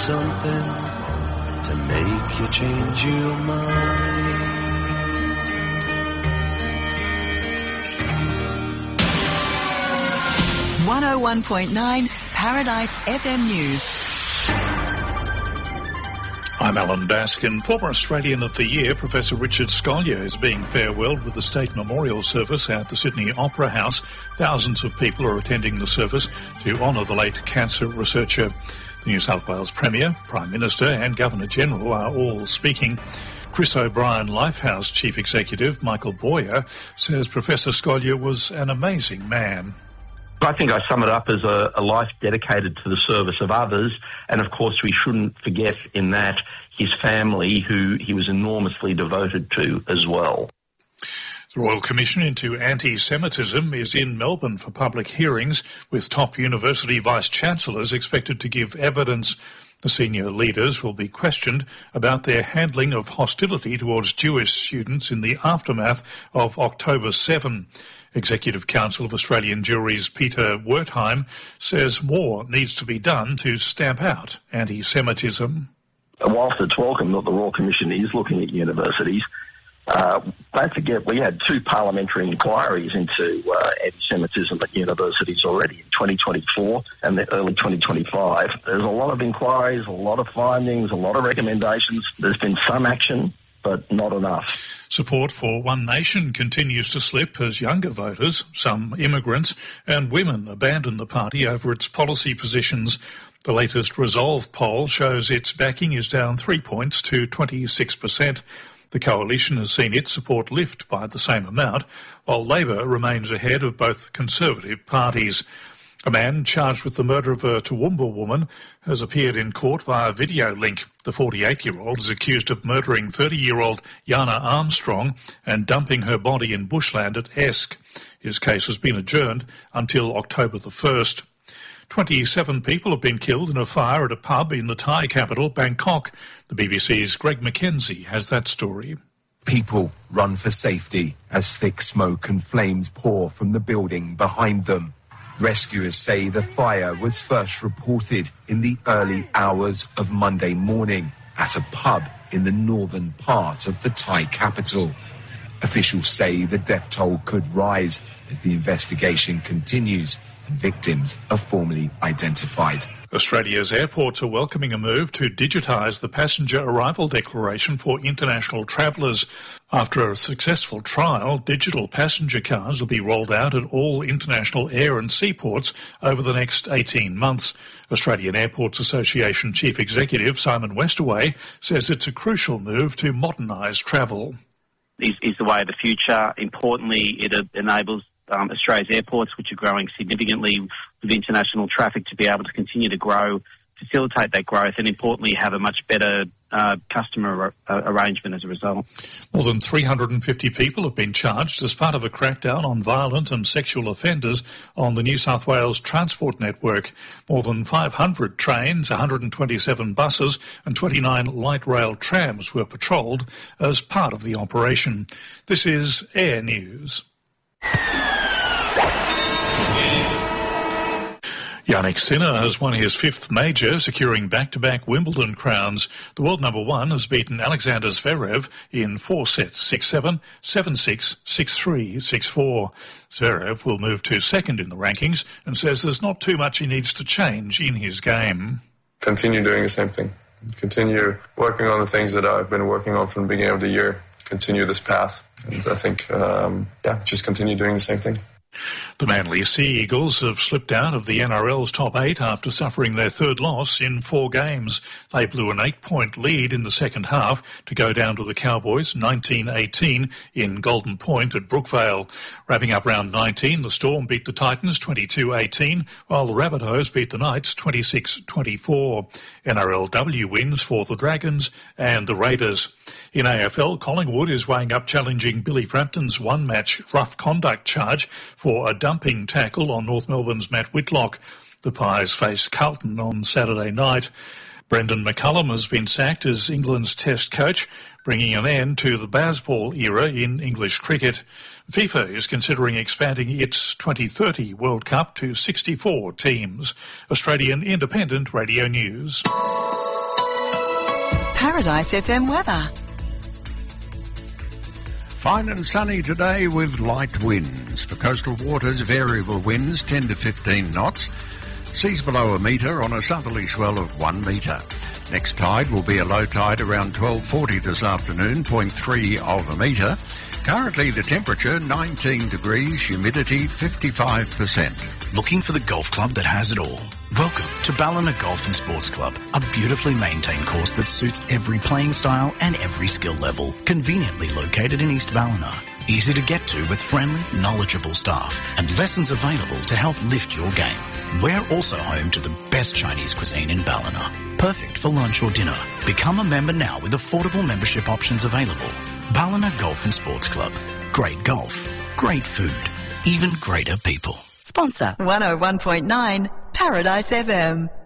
something to make you change your mind. .9 Paradise FM News. I'm Alan Baskin. Former Australian of the Year, Professor Richard Scolyer, is being farewelled with the state memorial service at the Sydney Opera House. Thousands of people are attending the service to honour the late cancer researcher. The New South Wales Premier, Prime Minister and Governor-General are all speaking. Chris O'Brien Lifehouse Chief Executive Michael Boyer says Professor Scolyer was an amazing man. I think I sum it up as a life dedicated to the service of others, and of course we shouldn't forget in that his family, who he was enormously devoted to as well. The Royal Commission into Anti-Semitism is in Melbourne for public hearings, with top university vice-chancellors expected to give evidence. The senior leaders will be questioned about their handling of hostility towards Jewish students in the aftermath of October 7. Executive Council of Australian Juries Peter Wertheim says more needs to be done to stamp out anti-Semitism. Whilst it's welcome that the Royal Commission is looking at universities, don't forget we had 2 parliamentary inquiries into anti-Semitism at universities already in 2024 and early 2025. There's a lot of inquiries, a lot of findings, a lot of recommendations. There's been some action, but not enough. Support for One Nation continues to slip as younger voters, some immigrants and women abandon the party over its policy positions. The latest Resolve poll shows its backing is down 3 points to 26%. The coalition has seen its support lift by the same amount, while Labor remains ahead of both Conservative parties. A man charged with the murder of a Toowoomba woman has appeared in court via video link. The 48-year-old is accused of murdering 30-year-old Yana Armstrong and dumping her body in bushland at Esk. His case has been adjourned until October the 1st. 27 people have been killed in a fire at a pub in the Thai capital, Bangkok. The BBC's Greg McKenzie has that story. People run for safety as thick smoke and flames pour from the building behind them. Rescuers say the fire was first reported in the early hours of Monday morning at a pub in the northern part of the Thai capital. Officials say the death toll could rise as the investigation continues and victims are formally identified. Australia's airports are welcoming a move to digitise the passenger arrival declaration for international travellers. After a successful trial, digital passenger cards will be rolled out at all international air and seaports over the next 18 months. Australian Airports Association Chief Executive Simon Westaway says it's a crucial move to modernise travel. Is the way of the future. Importantly, it enables Australia's airports, which are growing significantly with international traffic, to be able to continue to grow, facilitate that growth, and importantly have a much better customer arrangement as a result. More than 350 people have been charged as part of a crackdown on violent and sexual offenders on the New South Wales transport network. More than 500 trains, 127 buses and 29 light rail trams were patrolled as part of the operation. This is Air News. Jannik Sinner has won his 5th major, securing back-to-back Wimbledon crowns. The world number 1 has beaten Alexander Zverev in 4 sets, 6-7, 7-6, 6-3, 6-4. Zverev will move to 2nd in the rankings and says there's not too much he needs to change in his game. Continue doing the same thing. Continue working on the things that I've been working on from the beginning of the year. Continue this path. And I think, just continue doing the same thing. The Manly Sea Eagles have slipped out of the NRL's top 8 after suffering their 3rd loss in 4 games. They blew an 8-point lead in the second half to go down to the Cowboys 19-18 in Golden Point at Brookvale. Wrapping up round 19, the Storm beat the Titans 22-18, while the Rabbitohs beat the Knights 26-24. NRLW wins for the Dragons and the Raiders. In AFL, Collingwood is weighing up challenging Billy Frampton's one-match rough conduct charge for a dumping tackle on North Melbourne's Matt Whitlock. The Pies face Carlton on Saturday night. Brendan McCullum has been sacked as England's Test coach, bringing an end to the Bazball era in English cricket. FIFA is considering expanding its 2030 World Cup to 64 teams. Australian Independent Radio News. Paradise FM weather. Fine and sunny today with light winds. For coastal waters, variable winds 10 to 15 knots. Seas below a metre on a southerly swell of 1 metre. Next tide will be a low tide around 12:40 this afternoon, 0.3 of a metre. Currently the temperature 19 degrees, humidity 55%. Looking for the golf club that has it all? Welcome to Ballina Golf and Sports Club, a beautifully maintained course that suits every playing style and every skill level. Conveniently located in East Ballina. Easy to get to with friendly, knowledgeable staff and lessons available to help lift your game. We're also home to the best Chinese cuisine in Ballina. Perfect for lunch or dinner. Become a member now with affordable membership options available. Ballina Golf and Sports Club. Great golf, great food, even greater people. Sponsor 101.9 Paradise FM.